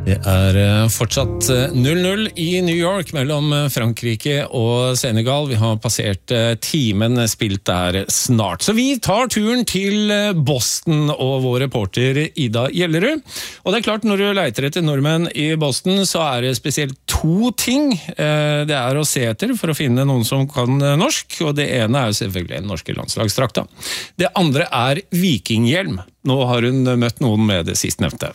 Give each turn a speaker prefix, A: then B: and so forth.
A: Det fortsatt 0-0 i New York mellom Frankrike og Senegal. Vi har passert timen spilt der snart. Så vi tar turen til Boston og vår reporter Ida Gjellerud. Og det klart, når du leiter etter nordmenn i Boston, så det spesielt to ting det å se etter for å finne noen som kan norsk. Og det ene jo selvfølgelig den norske landslagsdrakta. Det andre vikinghjelm. Nå har hun møtt noen med det sistnevnte.